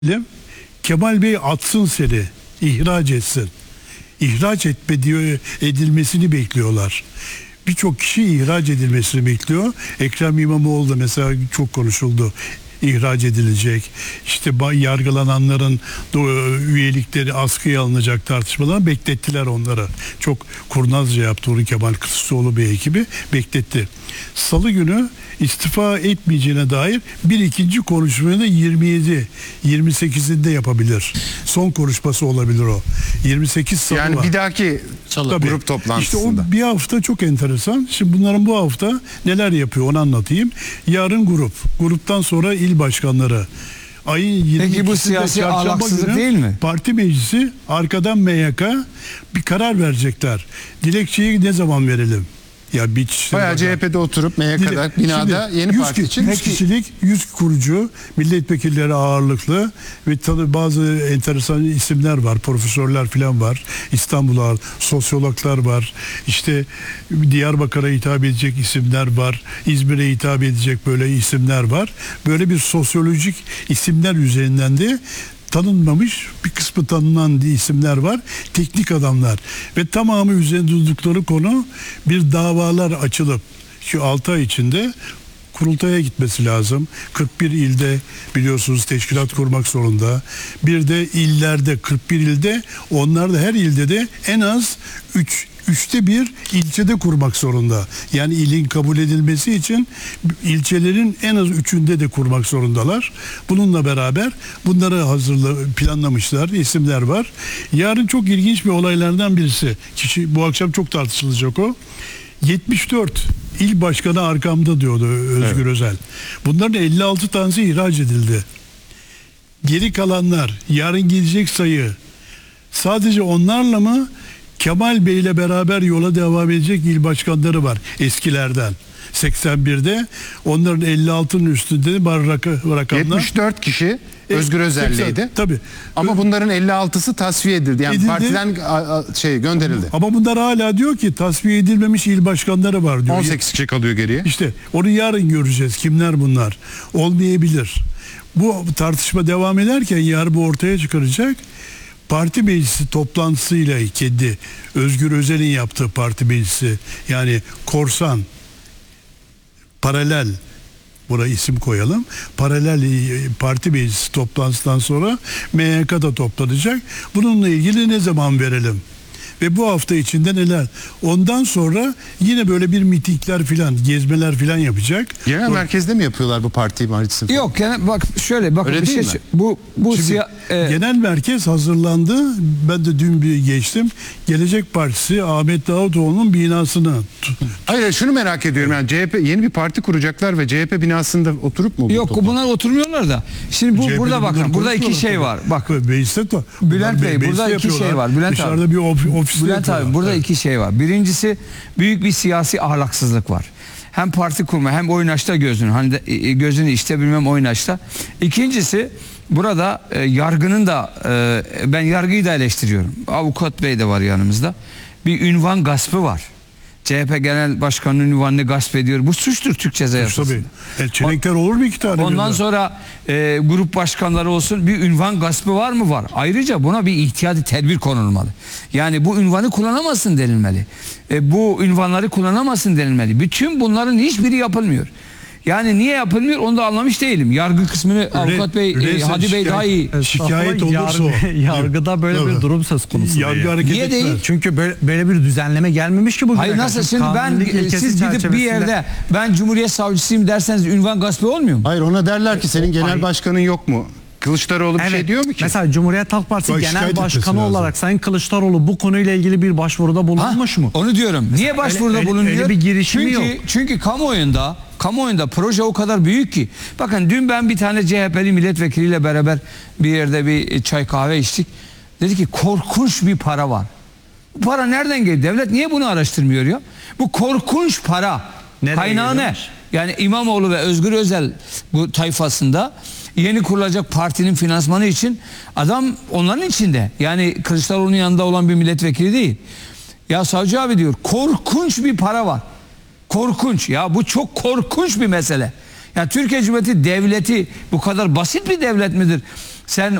Kemal Bey atsın seni, ihraç etsin. İhraç edilmesini bekliyorlar. Birçok kişi ihraç edilmesini bekliyor. Ekrem İmamoğlu da mesela çok konuşuldu. İhraç edilecek. İşte yargılananların üyelikleri askıya alınacak tartışmalar beklettiler onları. Çok kurnazca yaptı onu Kemal Kılıçdaroğlu Bey ekibi bekletti. Salı günü istifa etmeyeceğine dair bir ikinci konuşmayı da 28'inde yapabilir. Son konuşması olabilir o. 28 salı yani var. Bir dahaki grup toplantısında. İşte o bir hafta çok enteresan. Şimdi bunların bu hafta neler yapıyor onu anlatayım. Yarın grup. Gruptan sonra il başkanları. Ayın 22'sinde Peki bu siyasi ahlaksızlık değil mi? Parti meclisi arkadan MYK bir karar verecekler. Dilekçeyi ne zaman verelim? Ya bayağı CHP'de oturup MYK'da binada yeni parti için 100 kişilik 100 kurucu milletvekilleri ağırlıklı ve tabii bazı enteresan isimler var, profesörler falan var, İstanbul'a sosyologlar var, işte Diyarbakır'a hitap edecek isimler var, İzmir'e hitap edecek böyle isimler var. Böyle bir sosyolojik isimler üzerinden de tanınmamış bir kısmı tanınan isimler var. Teknik adamlar. Ve tamamı üzerinde durdukları konu bir davalar açılıp şu 6 ay içinde kurultaya gitmesi lazım. 41 ilde biliyorsunuz teşkilat kurmak zorunda. Bir de illerde 41 ilde onlar da her ilde de en az 3'te 1 ilçede kurmak zorunda. Yani ilin kabul edilmesi için ilçelerin en az 3'ünde de kurmak zorundalar. Bununla beraber bunları planlamışlar. İsimler var. Yarın çok ilginç bir olaylardan birisi. Bu akşam çok tartışılacak o. 74 il başkanı arkamda diyordu Özgür Özel. Bunların 56 tanesi ihraç edildi. Geri kalanlar yarın gidecek sayı sadece onlarla mı Kemal Bey ile beraber yola devam edecek il başkanları var eskilerden. 81'de onların 56'nın üstünde rakamlar. 74 kişi Özgür Özel'leydi. Tabii. Ama bunların 56'sı tasfiye edildi. Yani partiden gönderildi. Ama bunlar hala diyor ki tasfiye edilmemiş il başkanları var diyor. 18 kişi kalıyor geriye. İşte onu yarın göreceğiz. Kimler bunlar? Olmayabilir. Bu tartışma devam ederken yarın bu ortaya çıkaracak. Parti meclisi toplantısıyla kendi Özgür Özel'in yaptığı parti meclisi yani korsan, paralel buna isim koyalım. Paralel parti meclisi toplantısından sonra MYK'da toplanacak. Bununla ilgili ne zaman verelim? Ve bu hafta içinde neler? Ondan sonra yine böyle bir mitingler filan, gezmeler filan yapacak. Genel merkezde mi yapıyorlar bu parti meclisini? Yok yani bak şöyle bak öyle bir şey bu genel merkez hazırlandı. Ben de dün bir geçtim. Gelecek Partisi Ahmet Davutoğlu'nun binasını. Hayır şunu merak ediyorum yani CHP yeni bir parti kuracaklar ve CHP binasında oturup mu? Yok bunlar oturmuyorlar da. Şimdi burada bakın burada iki şey var. Bak Bülent Bey burada iki şey var. Bülent dışarıda abi. bir ofis. Bülent abi burada iki şey var. Birincisi büyük bir siyasi ahlaksızlık var. Hem parti kurma hem oynaşta gözünü işte bilmem oynaşta. İkincisi burada yargının da ben yargıyı da eleştiriyorum. Avukat Bey de var yanımızda. Bir ünvan gaspı var. CHP Genel Başkanı'nın ünvanını gasp ediyor. Bu suçtur Türk Ceza Yasası'nda. Çelenkler olur mu iki tane? Ondan sonra grup başkanları olsun bir ünvan gaspı var mı? Var. Ayrıca buna bir ihtiyati tedbir konulmalı. Yani bu ünvanı kullanamazsın denilmeli. Bu ünvanları kullanamazsın denilmeli. Bütün bunların hiçbiri yapılmıyor. Yani niye yapılmıyor onu da anlamış değilim. Yargı kısmını Avukat Bey, Hadi Bey daha iyi. Şikayet olursa yargıda böyle bir durum söz konusu. Yargı hareket niye etmez. değil? Çünkü böyle bir düzenleme gelmemiş ki bugüne. Hayır nasıl şimdi siz gidip bir yerde ben Cumhuriyet Savcısıyım derseniz ünvan gaspı olmuyor mu? Hayır ona derler ki senin genel başkanın yok mu? Kılıçdaroğlu bir şey diyor mu ki? Mesela Cumhuriyet Halk Partisi Genel Başkanı olarak Sayın Kılıçdaroğlu bu konuyla ilgili bir başvuruda bulunmuş mu? Onu diyorum. Mesela niye başvuruda bulunuyor? Öyle bir girişimi yok. Çünkü kamuoyunda proje o kadar büyük ki. Bakın dün ben bir tane CHP'li milletvekiliyle beraber bir yerde bir çay kahve içtik. Dedi ki korkunç bir para var. Bu para nereden geldi? Devlet niye bunu araştırmıyor ya? Bu korkunç para. Kaynağı ne? Yani İmamoğlu ve Özgür Özel bu tayfasında yeni kurulacak partinin finansmanı için adam onların içinde. Yani Kılıçdaroğlu'nun yanında olan bir milletvekili değil. Ya savcı abi diyor korkunç bir para var. Korkunç. Ya bu çok korkunç bir mesele. Ya Türkiye Cumhuriyeti devleti bu kadar basit bir devlet midir? Sen